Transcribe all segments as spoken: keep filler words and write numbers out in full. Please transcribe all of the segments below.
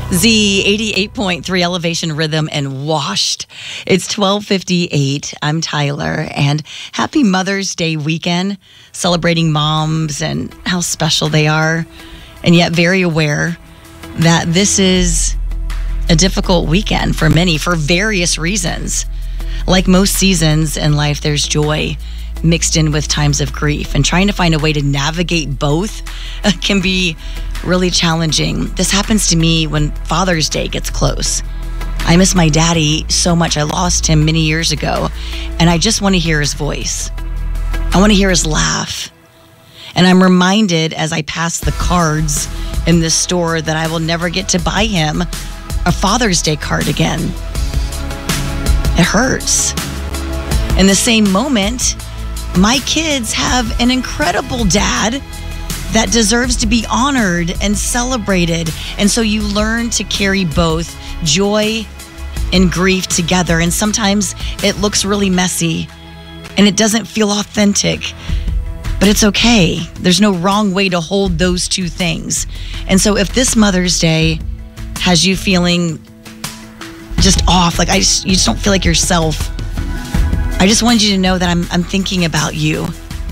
Z eighty-eight point three Elevation Rhythm and Washed. It's twelve fifty-eight. I'm Tyler, and happy Mother's Day weekend, celebrating moms and how special they are, and yet very aware that this is a difficult weekend for many for various reasons. Like most seasons in life, there's joy mixed in with times of grief, and trying to find a way to navigate both can be really challenging. This happens to me when Father's Day gets close. I miss my daddy so much. I lost him many years ago, and I just want to hear his voice. I want to hear his laugh. And I'm reminded as I pass the cards in this store that I will never get to buy him a Father's Day card again. It hurts. In the same moment, my kids have an incredible dad that deserves to be honored and celebrated. And so you learn to carry both joy and grief together. And sometimes it looks really messy and it doesn't feel authentic, but it's okay. There's no wrong way to hold those two things. And so if this Mother's Day has you feeling just off, like I just, you just don't feel like yourself, I just wanted you to know that I'm I'm thinking about you.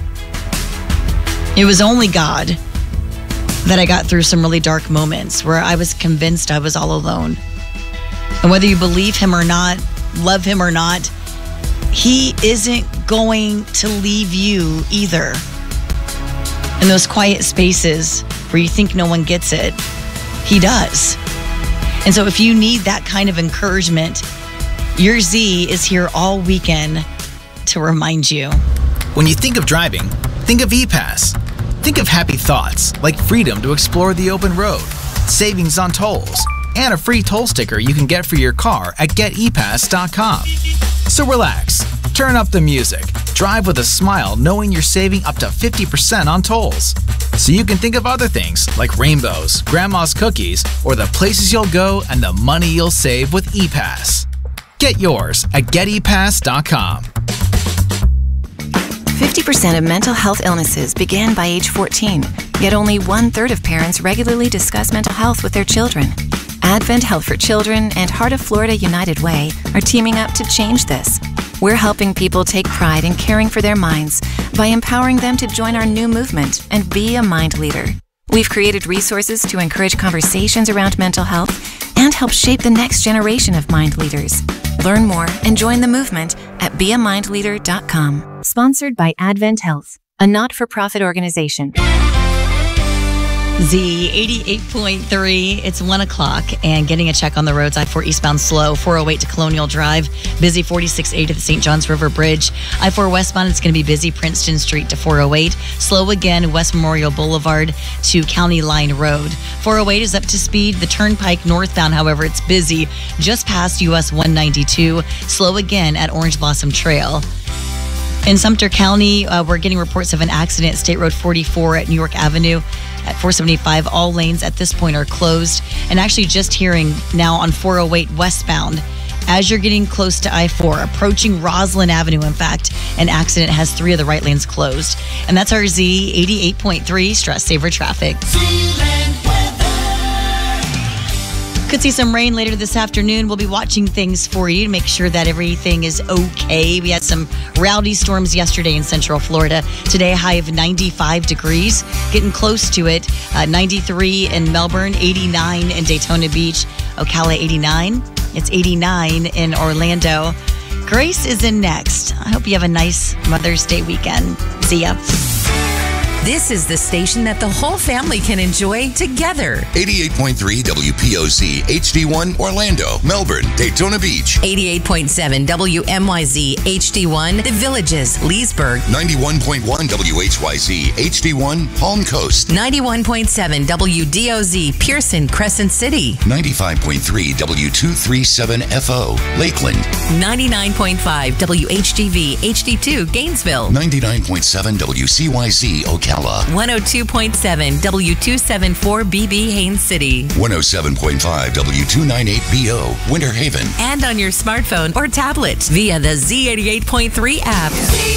It was only God that I got through some really dark moments where I was convinced I was all alone. And whether you believe him or not, love him or not, he isn't going to leave you either. In those quiet spaces where you think no one gets it, he does. And so if you need that kind of encouragement, your Z is here all weekend to remind you. When you think of driving, think of E-Pass. Think of happy thoughts like freedom to explore the open road, savings on tolls, and a free toll sticker you can get for your car at get e pass dot com. So relax, turn up the music, drive with a smile knowing you're saving up to fifty percent on tolls. So you can think of other things like rainbows, grandma's cookies, or the places you'll go and the money you'll save with E-Pass. Get yours at get e pass dot com. fifty percent of mental health illnesses begin by age fourteen, yet only one-third of parents regularly discuss mental health with their children. Advent Health for Children and Heart of Florida United Way are teaming up to change this. We're helping people take pride in caring for their minds by empowering them to join our new movement and be a mind leader. We've created resources to encourage conversations around mental health and help shape the next generation of mind leaders. Learn more and join the movement at be a mind leader dot com. Sponsored by Advent Health, a not-for-profit organization. Z eighty-eight point three, it's one o'clock, and getting a check on the roads. I four eastbound slow, four oh eight to Colonial Drive, busy forty-six A to the Saint Johns River Bridge. I four westbound, it's going to be busy Princeton Street to four oh eight. Slow again, West Memorial Boulevard to County Line Road. four oh eight is up to speed. The Turnpike northbound, however, it's busy just past U S one ninety-two. Slow again at Orange Blossom Trail. In Sumter County, uh, we're getting reports of an accident at State Road forty-four at New York Avenue. At four seventy-five, all lanes at this point are closed. And actually just hearing now on four oh eight westbound, as you're getting close to I four, approaching Roslyn Avenue, in fact, an accident has three of the right lanes closed. And that's our Z eighty-eight point three Stress Saver Traffic. Could see some rain later this afternoon. We'll be watching things for you to make sure that everything is okay. We had some rowdy storms yesterday in Central Florida. Today, a high of ninety-five degrees, getting close to it. Uh, ninety-three in Melbourne, eighty-nine in Daytona Beach, Ocala eighty-nine. It's eighty-nine in Orlando. Grace is in next. I hope you have a nice Mother's Day weekend. See ya. This is the station that the whole family can enjoy together. eighty-eight point three W P O Z H D one Orlando, Melbourne, Daytona Beach. eighty-eight point seven W M Y Z H D one The Villages, Leesburg. ninety-one point one W H Y Z H D one Palm Coast. ninety-one point seven W D O Z Pearson, Crescent City. ninety-five point three W two thirty-seven F O Lakeland. ninety-nine point five W H D V H D two Gainesville. ninety-nine point seven W C Y Z Ocala. one oh two point seven W two seventy-four B B Haines City. one oh seven point five W two ninety-eight B O Winter Haven. And on your smartphone or tablet via the Z eighty-eight point three app.